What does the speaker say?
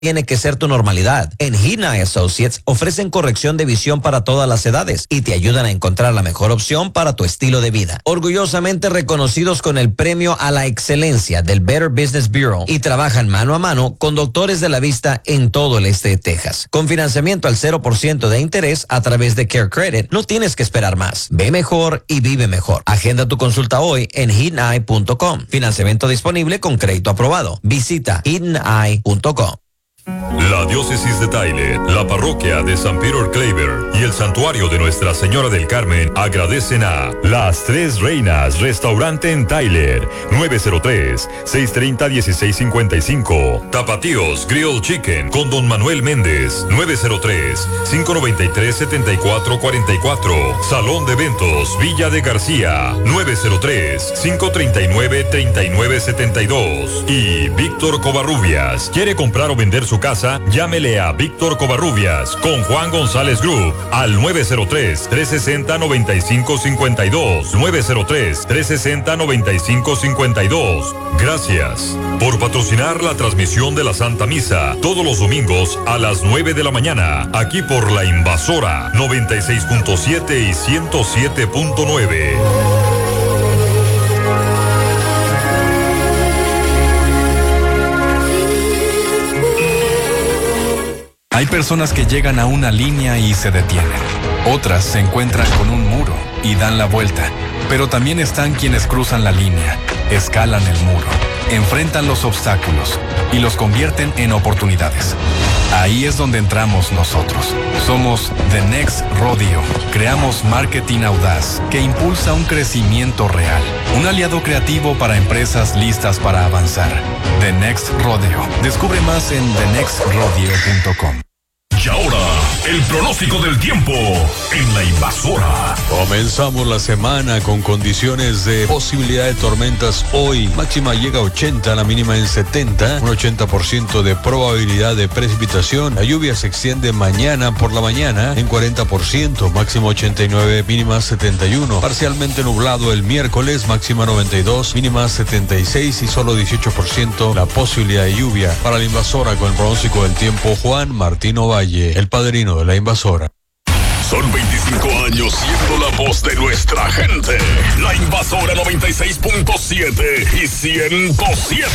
tiene que ser tu normalidad. En Hina Associates ofrecen corrección de visión para todas las edades y te ayudan a encontrar la mejor opción para tu estilo de vida. Orgullosamente reconocidos con el premio a la excelencia del Better Business Bureau y trabajan mano a mano con doctores de la vista en todo el este de Texas. Con financiamiento al 0% de interés a través de Care Credit, no tienes que esperar más. Ve mejor y vive mejor. Agenda tu consulta hoy en HiddenEye.com. Financiamiento disponible con crédito aprobado. Visita HiddenEye.com. La diócesis de Tyler, la parroquia de San Peter Claver y el santuario de Nuestra Señora del Carmen agradecen a Las Tres Reinas Restaurante en Tyler, 903-630-1655. Tapatíos Grill Chicken con Don Manuel Méndez, 903-593-7444. Salón de Eventos Villa de García, 903-539-3972. Y Víctor Covarrubias. ¿Quiere comprar o vender su casa? Llámele a Víctor Covarrubias con Juan González Group al 903-360-9552. 903-360-9552. Gracias por patrocinar la transmisión de la Santa Misa todos los domingos a las 9 de la mañana, aquí por La Invasora 96.7 y 107.9. Hay personas que llegan a una línea y se detienen. Otras se encuentran con un muro y dan la vuelta. Pero también están quienes cruzan la línea, escalan el muro, enfrentan los obstáculos y los convierten en oportunidades. Ahí es donde entramos nosotros. Somos The Next Rodeo. Creamos marketing audaz que impulsa un crecimiento real. Un aliado creativo para empresas listas para avanzar. The Next Rodeo. Descubre más en thenextrodeo.com. Y ahora, el pronóstico del tiempo en La Invasora. Comenzamos la semana con condiciones de posibilidad de tormentas hoy. Máxima llega a 80, la mínima en 70, un 80% de probabilidad de precipitación. La lluvia se extiende mañana por la mañana en 40%, máximo 89, mínima 71. Parcialmente nublado el miércoles, máxima 92, mínima 76 y solo 18% la posibilidad de lluvia. Para La Invasora con el pronóstico del tiempo, Juan Martino Valle, el padrino de La Invasora. Son 25 años siendo la voz de nuestra gente. La Invasora 96.7 y 107.